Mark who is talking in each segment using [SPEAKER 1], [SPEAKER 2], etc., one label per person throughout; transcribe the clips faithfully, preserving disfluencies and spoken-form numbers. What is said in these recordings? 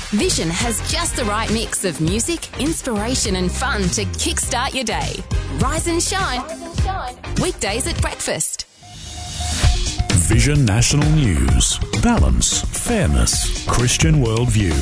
[SPEAKER 1] Vision has just the right mix of music, inspiration and fun to kickstart your day. Rise and shine. Rise and shine. Weekdays at breakfast.
[SPEAKER 2] Vision National News. Balance, fairness, Christian worldview.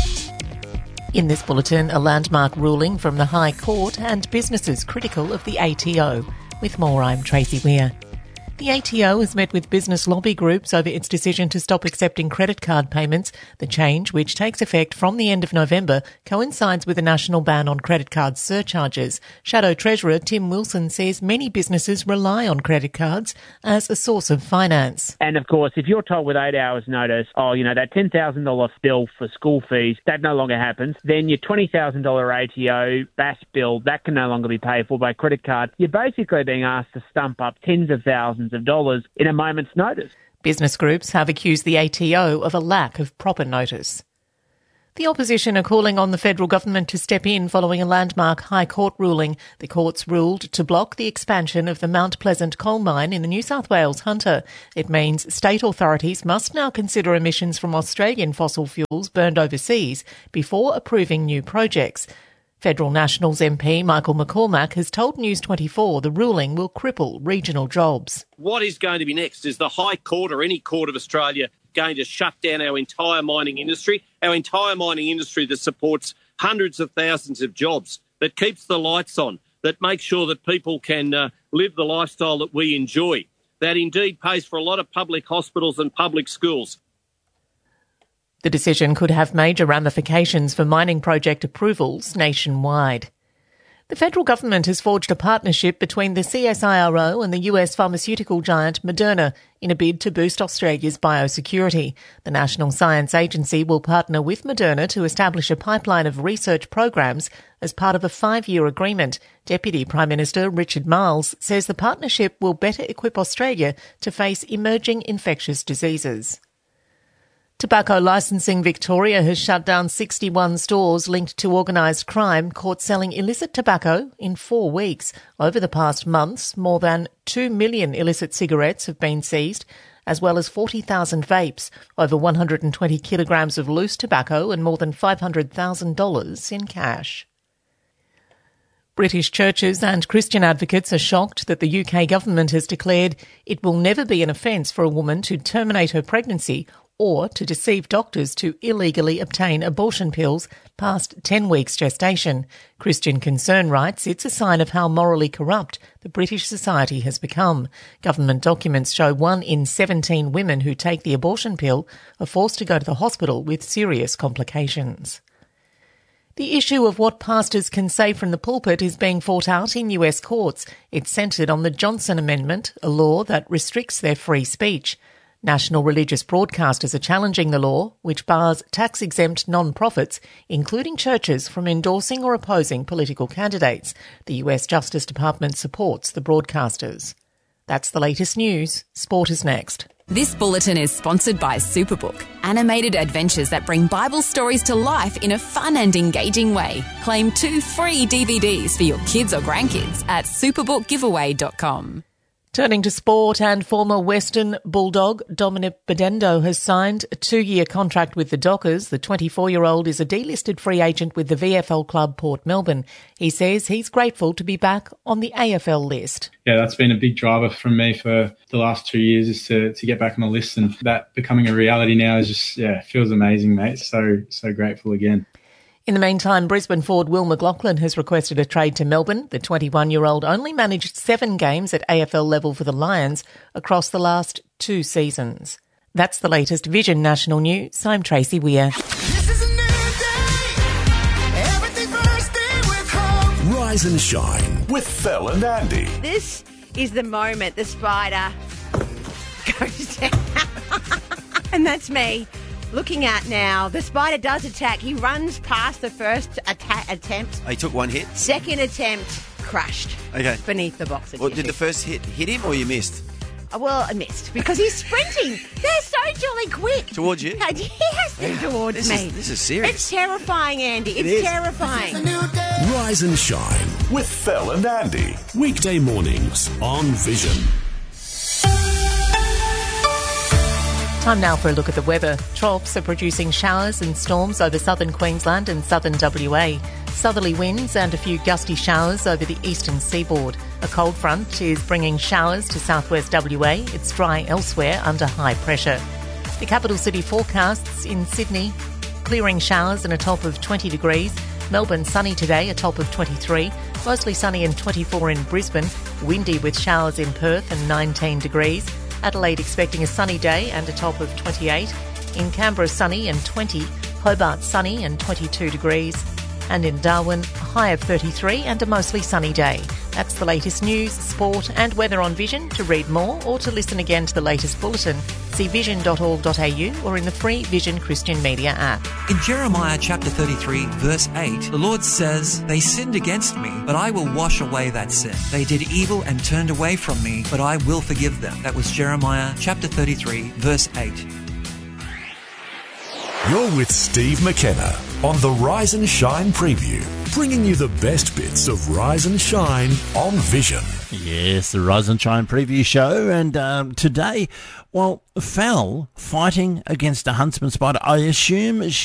[SPEAKER 3] In this bulletin, a landmark ruling from the High Court and businesses critical of the A T O. With more, I'm Tracy Weir. The A T O has met with business lobby groups over its decision to stop accepting credit card payments. The change, which takes effect from the end of November, coincides with a national ban on credit card surcharges. Shadow Treasurer Tim Wilson says many businesses rely on credit cards as a source of finance.
[SPEAKER 4] And of course, if you're told with eight hours notice, oh, you know, that ten thousand dollars bill for school fees, that no longer happens, then your twenty thousand dollars A T O B A S bill, that can no longer be paid for by credit card. You're basically being asked to stump up tens of thousands of dollars in a moment's notice.
[SPEAKER 3] Business groups have accused the A T O of a lack of proper notice. The opposition are calling on the federal government to step in following a landmark High Court ruling. The courts ruled to block the expansion of the Mount Pleasant coal mine in the New South Wales Hunter. It means state authorities must now consider emissions from Australian fossil fuels burned overseas before approving new projects. Federal Nationals M P Michael McCormack has told News twenty-four the ruling will cripple regional jobs.
[SPEAKER 5] What is going to be next? Is the High Court or any court of Australia going to shut down our entire mining industry, our entire mining industry that supports hundreds of thousands of jobs, that keeps the lights on, that makes sure that people can uh, live the lifestyle that we enjoy, that indeed pays for a lot of public hospitals and public schools?
[SPEAKER 3] The decision could have major ramifications for mining project approvals nationwide. The federal government has forged a partnership between the C S I R O and the U S pharmaceutical giant Moderna in a bid to boost Australia's biosecurity. The National Science Agency will partner with Moderna to establish a pipeline of research programs as part of a five-year agreement. Deputy Prime Minister Richard Marles says the partnership will better equip Australia to face emerging infectious diseases. Tobacco Licensing Victoria has shut down sixty-one stores linked to organised crime caught selling illicit tobacco in four weeks. Over the past months, more than two million illicit cigarettes have been seized, as well as forty thousand vapes, over one hundred twenty kilograms of loose tobacco and more than five hundred thousand dollars in cash. British churches and Christian advocates are shocked that the U K government has declared it will never be an offence for a woman to terminate her pregnancy or to deceive doctors to illegally obtain abortion pills past ten weeks gestation. Christian Concern writes it's a sign of how morally corrupt the British society has become. Government documents show one in seventeen women who take the abortion pill are forced to go to the hospital with serious complications. The issue of what pastors can say from the pulpit is being fought out in U S courts. It's centred on the Johnson Amendment, a law that restricts their free speech. National religious broadcasters are challenging the law, which bars tax-exempt non-profits, including churches, from endorsing or opposing political candidates. The U S Justice Department supports the broadcasters. That's the latest news. Sport is next.
[SPEAKER 1] This bulletin is sponsored by Superbook, animated adventures that bring Bible stories to life in a fun and engaging way. Claim two free D V Ds for your kids or grandkids at superbook giveaway dot com.
[SPEAKER 3] Turning to sport, and former Western Bulldog Dominic Bedendo has signed a two-year contract with the Dockers. The twenty-four-year-old is a delisted free agent with the V F L club Port Melbourne. He says he's grateful to be back on the A F L list.
[SPEAKER 6] Yeah, that's been a big driver from me for the last two years is to, to get back on the list, and that becoming a reality now is just, yeah, feels amazing, mate. So, so grateful again.
[SPEAKER 3] In the meantime, Brisbane forward Will McLaughlin has requested a trade to Melbourne. The twenty-one-year-old only managed seven games at A F L level for the Lions across the last two seasons. That's the latest Vision National News. I'm Tracy Weir.
[SPEAKER 2] This is a new day. Everything bursting with hope. Rise and shine with Phil and Andy.
[SPEAKER 7] This is the moment the spider goes down. And that's me. Looking at now, the spider does attack. He runs past the first atta- attempt.
[SPEAKER 8] He took one hit.
[SPEAKER 7] Second attempt, crushed.
[SPEAKER 8] Okay.
[SPEAKER 7] Beneath the box.
[SPEAKER 8] Well, did the first hit hit him or you missed?
[SPEAKER 7] Oh, well, I missed because he's sprinting. They're so jolly quick.
[SPEAKER 8] Towards you?
[SPEAKER 7] Yes, they're towards
[SPEAKER 8] this
[SPEAKER 7] me.
[SPEAKER 8] Is, this is serious.
[SPEAKER 7] It's terrifying, Andy. It's
[SPEAKER 8] it
[SPEAKER 7] terrifying.
[SPEAKER 2] Rise and shine with Phil and Andy. Weekday mornings on Vision.
[SPEAKER 3] Time now for a look at the weather. Troughs are producing showers and storms over southern Queensland and southern W A. Southerly winds and a few gusty showers over the eastern seaboard. A cold front is bringing showers to southwest W A. It's dry elsewhere under high pressure. The capital city forecasts in Sydney, clearing showers and a top of twenty degrees. Melbourne sunny today, a top of twenty-three. Mostly sunny and twenty-four in Brisbane. Windy with showers in Perth and nineteen degrees. Adelaide expecting a sunny day and a top of twenty-eight. In Canberra sunny and twenty. Hobart sunny and twenty-two degrees. And in Darwin, a high of thirty-three and a mostly sunny day. That's the latest news, sport and weather on Vision. To read more or to listen again to the latest bulletin, see vision dot org dot a u or in the free Vision Christian Media app.
[SPEAKER 9] In Jeremiah chapter thirty-three, verse eight, the Lord says, "They sinned against me, but I will wash away that sin. They did evil and turned away from me, but I will forgive them." That was Jeremiah chapter thirty-three, verse eight.
[SPEAKER 2] You're with Steve McKenna on the Rise and Shine preview, bringing you the best bits of Rise and Shine on Vision.
[SPEAKER 10] Yes, the Rise and Shine preview show, and um, today, well, Fal fighting against a huntsman spider. I assume